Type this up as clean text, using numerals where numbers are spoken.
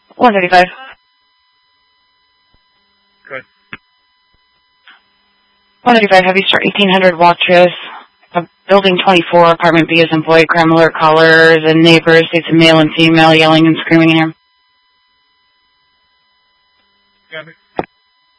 135. Good. 135, Heavy Star, 1800 Watrous. Building 24, Apartment B is employee. Crime alert callers and neighbors. States a male and female yelling and screaming in here. Got it.